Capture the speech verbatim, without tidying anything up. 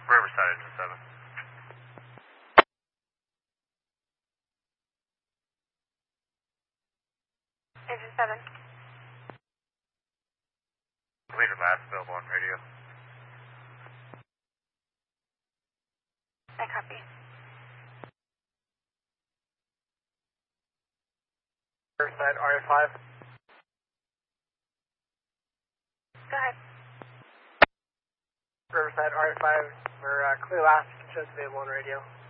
Riverside, engine seven. Engine seven. Leader Mass, available on radio. I copy. Riverside, R A five. Go ahead. Riverside, R A five. We're uh, clear last. Shows available on radio.